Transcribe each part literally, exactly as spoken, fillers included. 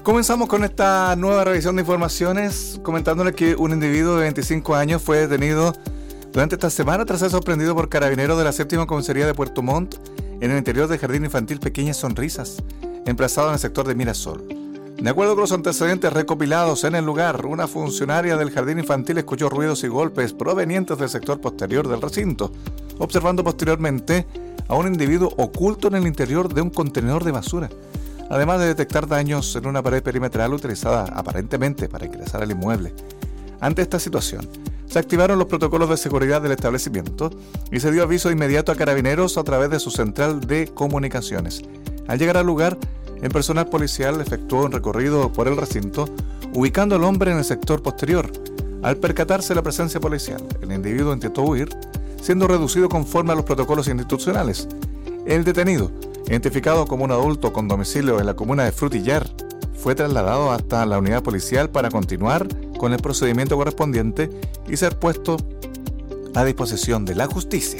Comenzamos con esta nueva revisión de informaciones, comentándole que un individuo de veinticinco años fue detenido durante esta semana tras ser sorprendido por carabineros de la séptima comisaría de Puerto Montt en el interior del jardín infantil Pequeñas Sonrisas, emplazado en el sector de Mirasol. De acuerdo con los antecedentes recopilados en el lugar, una funcionaria del jardín infantil escuchó ruidos y golpes provenientes del sector posterior del recinto, observando posteriormente a un individuo oculto en el interior de un contenedor de basura, además de detectar daños en una pared perimetral utilizada aparentemente para ingresar al inmueble. Ante esta situación, se activaron los protocolos de seguridad del establecimiento y se dio aviso inmediato a carabineros a través de su central de comunicaciones. Al llegar al lugar, el personal policial efectuó un recorrido por el recinto, ubicando al hombre en el sector posterior. Al percatarse de la presencia policial, el individuo intentó huir, siendo reducido conforme a los protocolos institucionales. El detenido, identificado como un adulto con domicilio en la comuna de Frutillar, fue trasladado hasta la unidad policial para continuar con el procedimiento correspondiente y ser puesto a disposición de la justicia.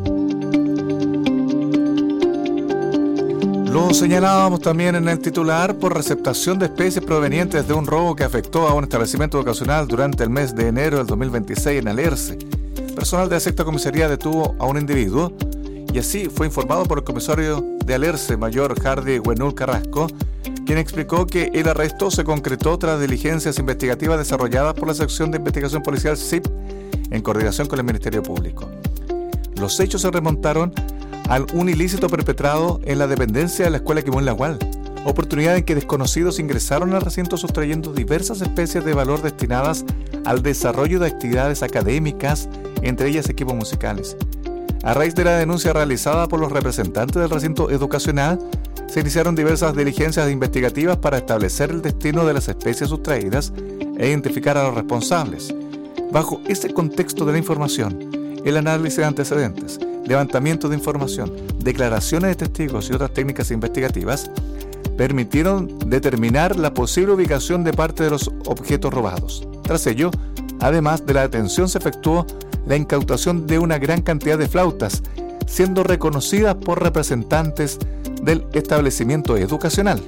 Lo señalábamos también en el titular por receptación de especies provenientes de un robo que afectó a un establecimiento educacional durante el mes de enero del dos mil veintiséis en Alerce. Personal de la sexta comisaría detuvo a un individuo y así fue informado por el comisario de Alerce, mayor Hardy Huenul Carrasco, quien explicó que el arresto se concretó tras diligencias investigativas desarrolladas por la sección de investigación policial S I P en coordinación con el Ministerio Público. Los hechos se remontaron a un ilícito perpetrado en la dependencia de la Escuela Quimón Lagual, oportunidad en que desconocidos ingresaron al recinto sustrayendo diversas especies de valor destinadas al desarrollo de actividades académicas, entre ellas equipos musicales. A raíz de la denuncia realizada por los representantes del recinto educacional, se iniciaron diversas diligencias investigativas para establecer el destino de las especies sustraídas e identificar a los responsables. Bajo ese contexto de la información, el análisis de antecedentes, levantamiento de información, declaraciones de testigos y otras técnicas investigativas permitieron determinar la posible ubicación de parte de los objetos robados. Tras ello, además de la detención, se efectuó la incautación de una gran cantidad de flautas, siendo reconocidas por representantes del establecimiento educacional.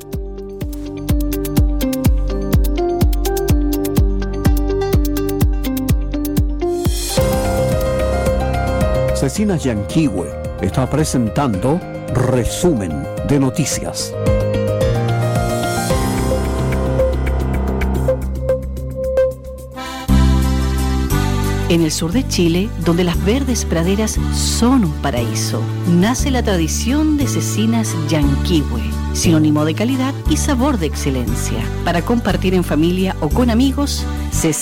Cecinas Yanquihue está presentando Resumen de Noticias. En el sur de Chile, donde las verdes praderas son un paraíso, nace la tradición de Cecinas Yanquihue, sinónimo de calidad y sabor de excelencia. Para compartir en familia o con amigos,